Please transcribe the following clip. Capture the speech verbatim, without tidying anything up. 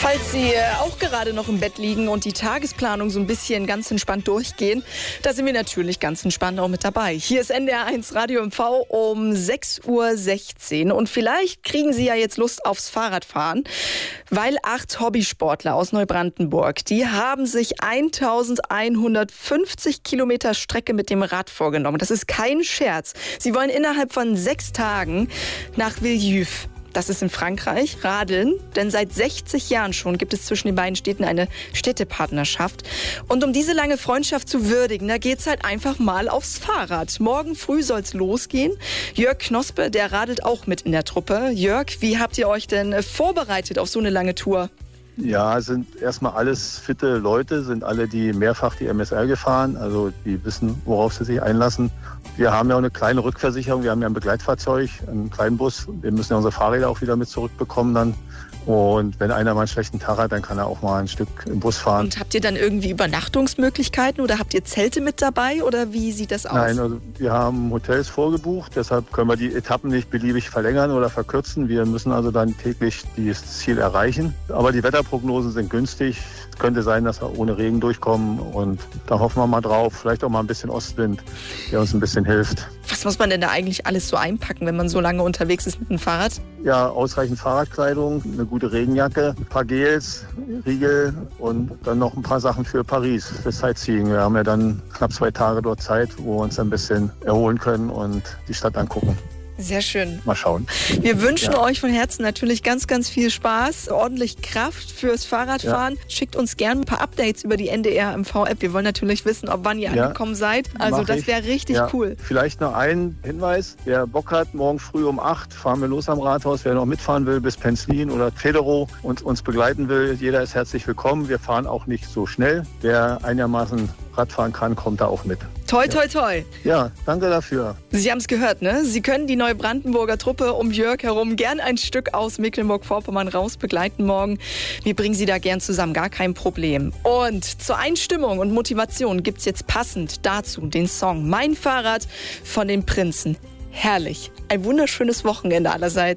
Falls Sie auch gerade noch im Bett liegen und die Tagesplanung so ein bisschen ganz entspannt durchgehen, da sind wir natürlich ganz entspannt auch mit dabei. Hier ist N D R eins Radio M V um sechs Uhr sechzehn und vielleicht kriegen Sie ja jetzt Lust aufs Fahrradfahren, weil acht Hobbysportler aus Neubrandenburg, die haben sich eintausendeinhundertfünfzig Kilometer Strecke mit dem Rad vorgenommen. Das ist kein Scherz. Sie wollen innerhalb von sechs Tagen nach Villejuif. Das ist in Frankreich, radeln, denn seit sechzig Jahren schon gibt es zwischen den beiden Städten eine Städtepartnerschaft. Und um diese lange Freundschaft zu würdigen, da geht's halt einfach mal aufs Fahrrad. Morgen früh soll's losgehen. Jörg Knospe, der radelt auch mit in der Truppe. Jörg, wie habt ihr euch denn vorbereitet auf so eine lange Tour? Ja, sind erstmal alles fitte Leute, sind alle, die mehrfach die M S R gefahren, also die wissen, worauf sie sich einlassen. Wir haben ja auch eine kleine Rückversicherung, wir haben ja ein Begleitfahrzeug, einen kleinen Bus, wir müssen ja unsere Fahrräder auch wieder mit zurückbekommen dann. Und wenn einer mal einen schlechten Tag hat, dann kann er auch mal ein Stück im Bus fahren. Und habt ihr dann irgendwie Übernachtungsmöglichkeiten oder habt ihr Zelte mit dabei oder wie sieht das aus? Nein, also wir haben Hotels vorgebucht, deshalb können wir die Etappen nicht beliebig verlängern oder verkürzen. Wir müssen also dann täglich das Ziel erreichen. Aber die Wetterprognosen sind günstig. Es könnte sein, dass wir ohne Regen durchkommen und da hoffen wir mal drauf. Vielleicht auch mal ein bisschen Ostwind, der uns ein bisschen hilft. Was muss man denn da eigentlich alles so einpacken, wenn man so lange unterwegs ist mit dem Fahrrad? Ja, ausreichend Fahrradkleidung, eine gute Regenjacke, ein paar Gels, Riegel und dann noch ein paar Sachen für Paris, für Sightseeing. Wir haben ja dann knapp zwei Tage dort Zeit, wo wir uns ein bisschen erholen können und die Stadt angucken. Sehr schön. Mal schauen. Wir wünschen ja. euch von Herzen natürlich ganz, ganz viel Spaß, ordentlich Kraft fürs Fahrradfahren. Ja. Schickt uns gerne ein paar Updates über die N D R M V-App. Wir wollen natürlich wissen, ob wann ihr ja. angekommen seid. Also Mach das wäre richtig ja. cool. Vielleicht noch ein Hinweis. Wer Bock hat, morgen früh um acht fahren wir los am Rathaus. Wer noch mitfahren will bis Penzlin oder Federow und uns begleiten will, jeder ist herzlich willkommen. Wir fahren auch nicht so schnell. Wer einigermaßen Radfahren kann, kommt da auch mit. Toi, toi, toi. Ja, danke dafür. Sie haben es gehört, ne? Sie können die Neubrandenburger Truppe um Jörg herum gern ein Stück aus Mecklenburg-Vorpommern raus begleiten morgen. Wir bringen Sie da gern zusammen, gar kein Problem. Und zur Einstimmung und Motivation gibt's jetzt passend dazu den Song Mein Fahrrad von den Prinzen. Herrlich. Ein wunderschönes Wochenende allerseits.